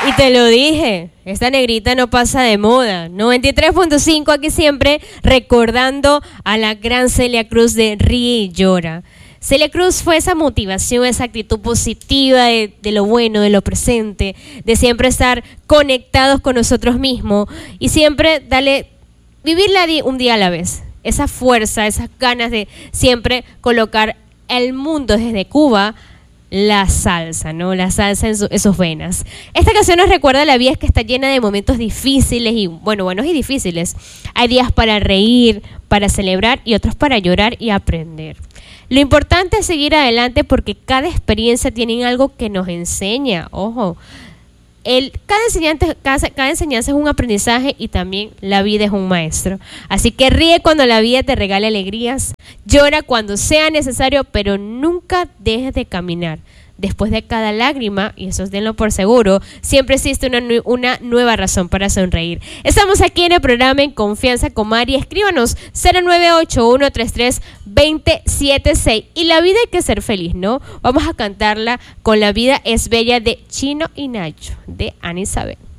Y te lo dije, esta negrita no pasa de moda. 93.5 aquí siempre recordando a la gran Celia Cruz de Ríe y Llora. Celia Cruz fue esa motivación, esa actitud positiva de lo bueno, de lo presente, de siempre estar conectados con nosotros mismos y siempre vivir un día a la vez. Esa fuerza, esas ganas de siempre colocar el mundo desde Cuba, la salsa, ¿no? La salsa en sus venas. Esta canción nos recuerda la vida que está llena de momentos difíciles y, buenos y difíciles. Hay días para reír, para celebrar y otros para llorar y aprender. Lo importante es seguir adelante porque cada experiencia tiene algo que nos enseña. Ojo, cada enseñanza es un aprendizaje y también la vida es un maestro. Así que ríe cuando la vida te regale alegrías, llora cuando sea necesario, pero nunca dejes de caminar. Después de cada lágrima, y eso denlo por seguro, siempre existe una nueva razón para sonreír. Estamos aquí en el programa En Confianza con Mari. Escríbanos 0981332076. Y la vida hay que ser feliz, ¿no? Vamos a cantarla con La vida es bella de Chino y Nacho, de Ana Isabel.